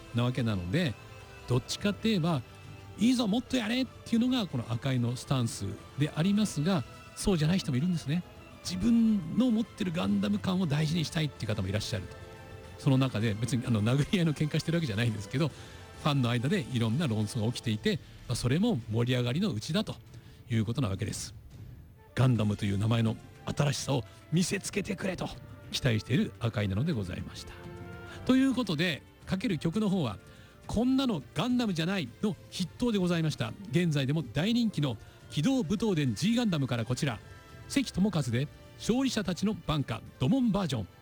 なわけなので、どっちかって言えばいいぞもっとやれっていうのがこの赤井のスタンスでありますが、そうじゃない人もいるんですね。自分の持ってるガンダム感を大事にしたいっていう方もいらっしゃると。その中で別に殴り合いの喧嘩してるわけじゃないんですけど、ファンの間でいろんな論争が起きていて、それも盛り上がりのうちだということなわけです。ガンダムという名前の新しさを見せつけてくれと期待している赤井なのでございました。ということでかける曲の方はこんなのガンダムじゃないの筆頭でございました。現在でも大人気の機動武闘伝 G ガンダムからこちら、関智一で勝利者たちの挽歌土門バージョン。